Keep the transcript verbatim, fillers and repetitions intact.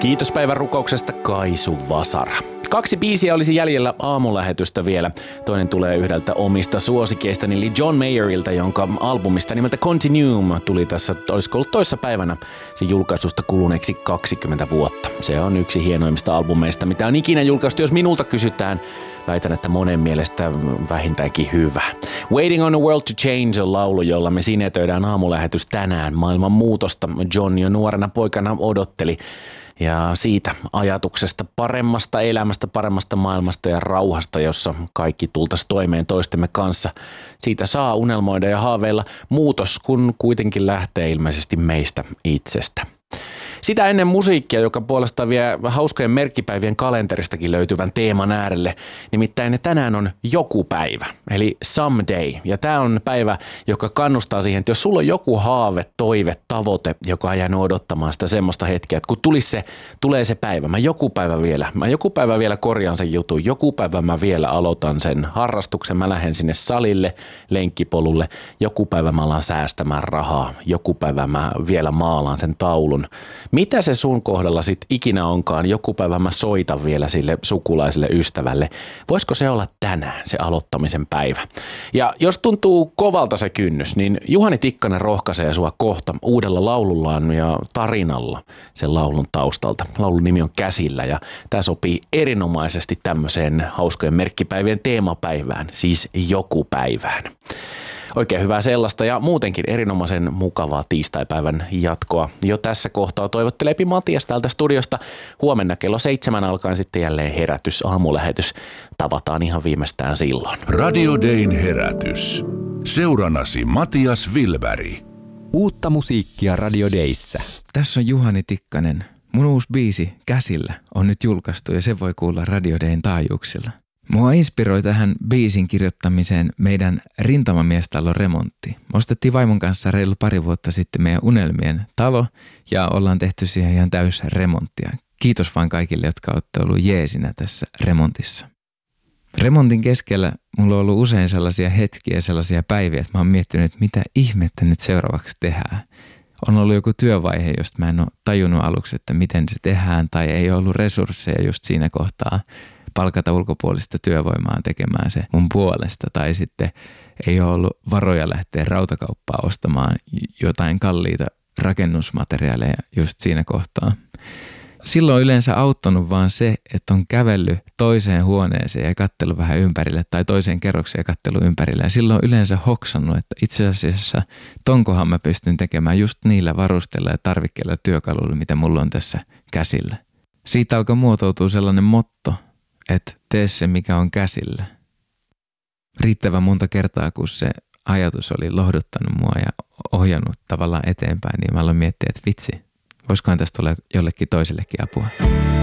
Kiitos päivän rukouksesta Kaisu Vasara. Kaksi biisiä olisi jäljellä aamulähetystä vielä. Toinen tulee yhdeltä omista suosikeistani, eli John Mayerilta, jonka albumista nimeltä Continuum tuli tässä, olisiko ollut toissa päivänä, sen julkaisusta kuluneeksi kaksikymmentä vuotta. Se on yksi hienoimmista albumeista, mitä on ikinä julkaistu, jos minulta kysytään. Väitän, että monen mielestä vähintäänkin hyvä. Waiting on the World to Change on laulu, jolla me sinetöidään aamulähetys tänään. Maailman muutosta John jo nuorena poikana odotteli. Ja siitä ajatuksesta paremmasta elämästä, paremmasta maailmasta ja rauhasta, jossa kaikki tultaisiin toimeen toistemme kanssa. Siitä saa unelmoida ja haaveilla muutos, kun kuitenkin lähtee ilmeisesti meistä itsestä. Sitä ennen musiikkia, joka puolestaan vie hauskojen merkkipäivien kalenteristakin löytyvän teeman äärelle. Nimittäin tänään on joku päivä, eli someday. Ja tämä on päivä, joka kannustaa siihen, että jos sulla on joku haave, toive, tavoite, joka on jäänyt odottamaan sitä semmoista hetkeä, että kun tulisi se, tulee se päivä, mä joku päivä vielä, mä joku päivä vielä korjaan sen jutun, joku päivä mä vielä aloitan sen harrastuksen, mä lähden sinne salille, lenkkipolulle, joku päivä mä alan säästämään rahaa, joku päivä mä vielä maalaan sen taulun. Mitä se sun kohdalla sit ikinä onkaan, joku päivä mä soitan vielä sille sukulaiselle ystävälle. Voisiko se olla tänään se aloittamisen päivä? Ja jos tuntuu kovalta se kynnys, niin Juhani Tikkanen rohkaisee sua kohta uudella laulullaan ja tarinalla sen laulun taustalta. Laulun nimi on Käsillä ja tää sopii erinomaisesti tämmöiseen hauskojen merkkipäivien teemapäivään, siis joku päivään. Oikein hyvää sellaista ja muutenkin erinomaisen mukavaa tiistaipäivän jatkoa. Jo tässä kohtaa toivottelee Matias täältä studiosta. Huomenna kello seitsemän alkaen sitten jälleen herätys, aamulähetys. Tavataan ihan viimeistään silloin. Radio Dayn herätys. Seurannasi Matias Wilberg. Uutta musiikkia Radio Dayssä. Tässä on Juhani Tikkanen. Mun uusi biisi Käsillä on nyt julkaistu ja se voi kuulla Radio Dayn taajuuksilla. Mua inspiroi tähän biisin kirjoittamiseen meidän rintamamiestalon remontti. Me ostettiin vaimon kanssa reilu pari vuotta sitten meidän unelmien talo ja ollaan tehty siihen ihan täys remonttia. Kiitos vaan kaikille, jotka olette ollut jeesinä tässä remontissa. Remontin keskellä mulla on ollut usein sellaisia hetkiä, sellaisia päiviä, että mä oon miettinyt, että mitä ihmettä nyt seuraavaksi tehdään. On ollut joku työvaihe, josta mä en ole tajunnut aluksi, että miten se tehdään tai ei ollut resursseja just siinä kohtaa palkata ulkopuolista työvoimaa tekemään se mun puolesta tai sitten ei ole ollut varoja lähteä rautakauppaa ostamaan jotain kalliita rakennusmateriaaleja just siinä kohtaa. Silloin on yleensä auttanut vaan se, että on kävellyt toiseen huoneeseen ja katsellut vähän ympärille tai toiseen kerrokseen ja katsellut ympärille. Ja silloin on yleensä hoksannut, että itse asiassa tonkohan mä pystyn tekemään just niillä varusteilla ja tarvikkeilla ja työkaluilla, mitä mulla on tässä käsillä. Siitä alkoi muotoutua sellainen motto, että tee se, mikä on käsillä. Riittävän monta kertaa, kun se ajatus oli lohduttanut mua ja ohjannut tavallaan eteenpäin, niin mä aloin miettiä, että vitsi, voisikohan tästä tulla jollekin toisellekin apua.